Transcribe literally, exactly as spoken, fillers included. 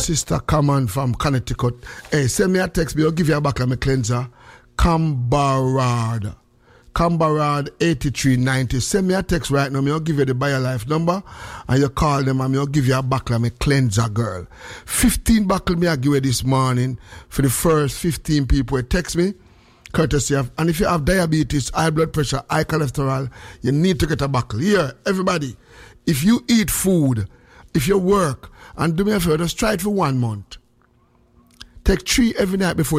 Sister Common from Connecticut. Hey, send me a text, but I'll give you a back of my cleanser. Cambarad. Cambarad eighty-three ninety. Send me a text right now. I'll give you the BioLife number. And you call them and I'll give you a buckle of my cleanser, girl. fifteen buckle me I give you this morning for the first fifteen people who text me. Courtesy of, and if you have diabetes, high blood pressure, high cholesterol, you need to get a buckle. Here, everybody, if you eat food, if you work, and do me a favor, just try it for one month. Take three every night before